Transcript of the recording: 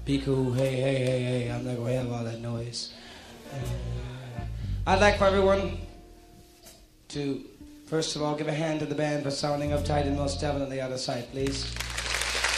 Be cool. Hey, hey, hey, hey. I'm not going to have all that noise. I'd like for everyone to, first of all, give a hand to the band for sounding uptight and most devil on the other side, please.